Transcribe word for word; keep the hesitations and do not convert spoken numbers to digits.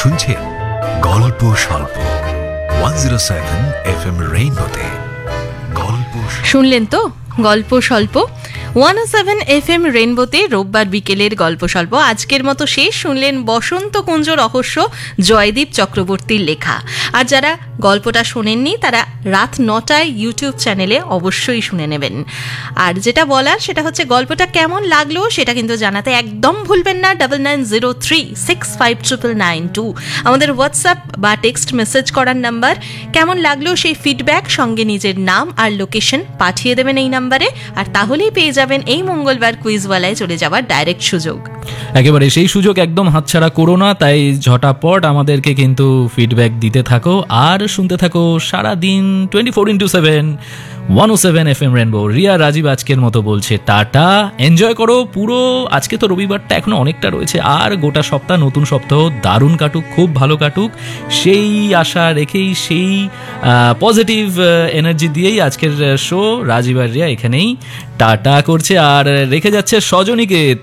শুনছেন গল্প স্বল্প one zero seven F M রেইনবোতে। গল্প শুনলেন তো গল্প স্বল্প ওয়ান ও সেভেন এফ এম রেইনবোতে রোববার বিকেলের গল্প স্বল্প আজকের মতো শেষ। শুনলেন বসন্ত কুঞ্জ রহস্য, জয়দীপ চক্রবর্তীর লেখা। আর যারা গল্পটা শোনেননি তারা রাত নটায় ইউটিউব চ্যানেলে অবশ্যই শুনে নেবেন। আর যেটা বলার সেটা হচ্ছে গল্পটা কেমন লাগলো সেটা কিন্তু জানাতে একদম ভুলবেন না। Double nine zero three six five triple nine two আমাদের হোয়াটসঅ্যাপ বা টেক্সট মেসেজ করার নাম্বার। কেমন লাগলো সেই ফিডব্যাক সঙ্গে নিজের নাম আর লোকেশন পাঠিয়ে দেবেন এই নাম্বারে, আর তাহলেই পেয়ে যাবেন এই মঙ্গলবার কুইজওয়ালায় চলে যাওয়ার ডাইরেক্ট সুযোগ। একেবারে সেই সুযোগ একদম হাতছাড়া করো না, তাই ঝটাপট আমাদেরকে কিন্তু ফিডব্যাক দিতে থাকো আর শুনতে থাকো সারাদিন twenty four into seven one ও seven F M rainbow. Riya Rajib আজকের মতো বলছে টাটা, এনজয় করো পুরো। আজকে তো রবিবারটা এখনো অনেকটা রয়েছে, আর গোটা সপ্তাহ নতুন সপ্তাহ দারুণ কাটুক, খুব ভালো কাটুক, সেই আশা রেখেই সেই পজিটিভ এনার্জি দিয়েই আজকের শো রাজীব আর রিয়া এখানেই টাটা করছে আর রেখে যাচ্ছে সজনীকে।